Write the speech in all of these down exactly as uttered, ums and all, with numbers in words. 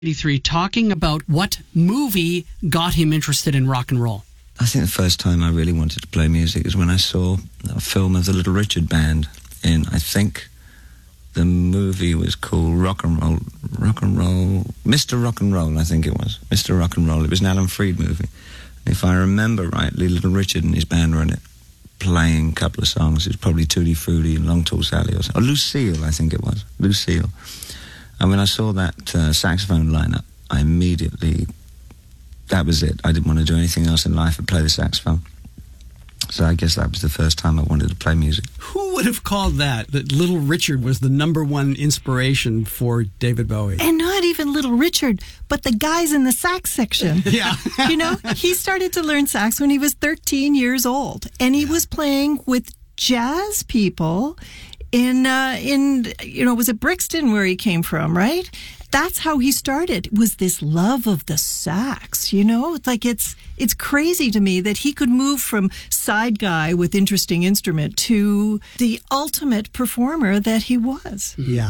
eighty-three, talking about what movie got him interested in rock and roll. I think the first time I really wanted to play music is when I saw a film of the Little Richard Band in, I think the movie was called Rock and Roll, Rock and Roll, Mister Rock and Roll, I think it was, Mister Rock and Roll. It was an Alan Freed movie. And if I remember rightly, Little Richard and his band were in it, playing a couple of songs. It was probably Tutti Frutti and Long Tall Sally or something. Or Lucille, I think it was, Lucille. And when I saw that uh, saxophone lineup, I immediately, that was it. I didn't want to do anything else in life but play the saxophone. So I guess that was the first time I wanted to play music. Who would have called that, that Little Richard was the number one inspiration for David Bowie? And not even Little Richard, but the guys in the sax section. Yeah. You know, he started to learn sax when he was thirteen years old. And he yeah. was playing with jazz people in, uh, in, you know, was it Brixton where he came from, right? That's how he started, was this love of the sax, you know? It's like, it's it's crazy to me that he could move from side guy with interesting instrument to the ultimate performer that he was. Yeah.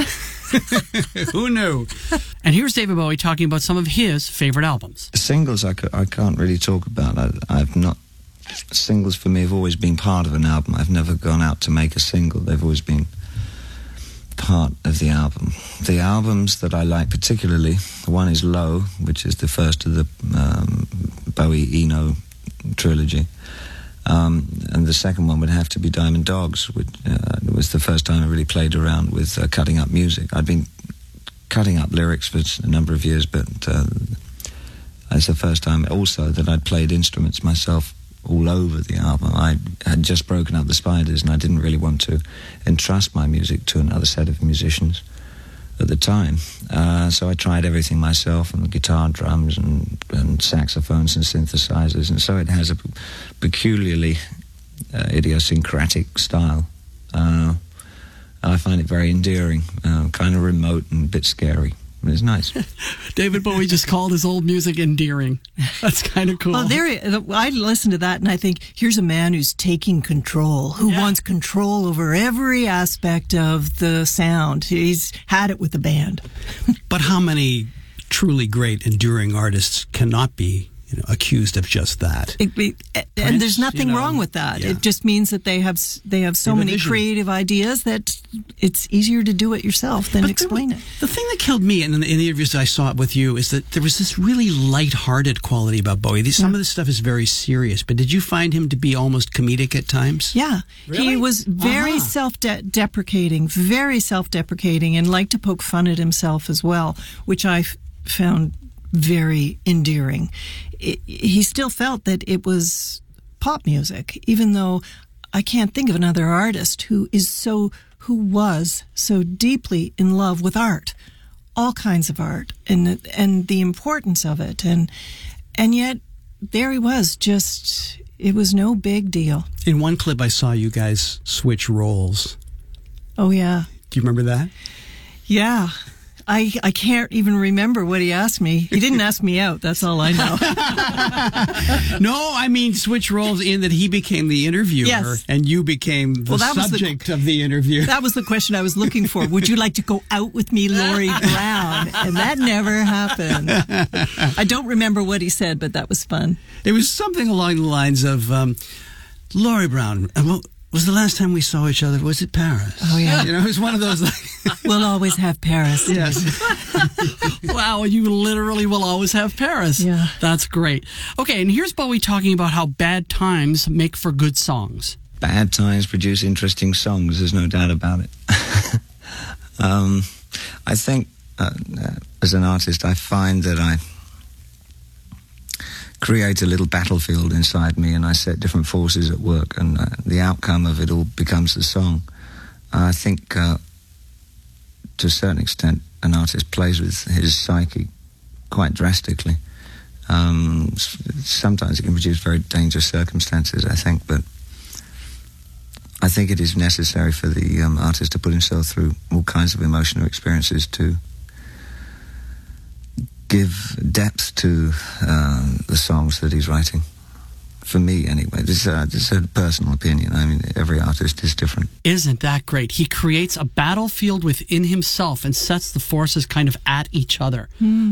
Who knew? And here's David Bowie talking about some of his favorite albums. Singles I, I can't really talk about. I, I've not... Singles for me have always been part of an album. I've never gone out to make a single. They've always been part of the album. The albums that I like particularly, one is Low, which is the first of the um, Bowie Eno trilogy, um, and the second one would have to be Diamond Dogs, which uh, was the first time I really played around with uh, cutting up music. I'd been cutting up lyrics for a number of years, but uh, it's the first time also that I'd played instruments myself all over the album. I had just broken up the Spiders and I didn't really want to entrust my music to another set of musicians at the time. Uh, so I tried everything myself, and guitar, drums, and, and saxophones and synthesizers, and so it has a peculiarly uh, idiosyncratic style. Uh, I find it very endearing, uh, kind of remote and a bit scary. It's nice. David Bowie just called his old music endearing. That's kind of cool. Well, there, I listen to that and I think, here's a man who's taking control, who yeah. wants control over every aspect of the sound. He's had it with the band. But how many truly great, enduring artists cannot be, you know, accused of just that? It, it, and Prince, there's nothing you know, wrong with that. Yeah. It just means that they have they have so they have many creative ideas that it's easier to do it yourself than but explain there, it. The thing that killed me in the, in the interviews I saw with you is that there was this really lighthearted quality about Bowie. Some yeah. of this stuff is very serious, but did you find him to be almost comedic at times? Yeah. Really? He was very uh-huh. self-deprecating, very self-deprecating, and liked to poke fun at himself as well, which I f- found very endearing. It, he still felt that it was pop music, even though I can't think of another artist who is so, who was so deeply in love with art, all kinds of art, and and the importance of it, and and yet there he was, just, it was no big deal. In one clip I saw you guys switch roles. Oh yeah. Do you remember that? Yeah. I, I can't even remember what he asked me. He didn't ask me out. That's all I know. No, I mean switch roles in that he became the interviewer yes. and you became the well, subject the, of the interview. That was the question I was looking for. Would you like to go out with me, Laurie Brown? And that never happened. I don't remember what he said, but that was fun. It was something along the lines of, um, Laurie Brown, well, was the last time we saw each other, was it Paris? Oh, yeah. You know, it was one of those like... We'll always have Paris. Yes. Wow, you literally will always have Paris. Yeah. That's great. Okay, and here's Bowie talking about how bad times make for good songs. Bad times produce interesting songs, there's no doubt about it. um, I think, uh, uh, as an artist, I find that I create a little battlefield inside me, and I set different forces at work, and uh, the outcome of it all becomes the song. Uh, I think, uh, to a certain extent, an artist plays with his psyche quite drastically. Um, sometimes it can produce very dangerous circumstances, I think, but I think it is necessary for the um, artist to put himself through all kinds of emotional experiences to give depth to uh, the songs that he's writing. for me anyway. This, uh, this is a personal opinion. I mean, every artist is different. Isn't that great? He creates a battlefield within himself and sets the forces kind of at each other. Mm.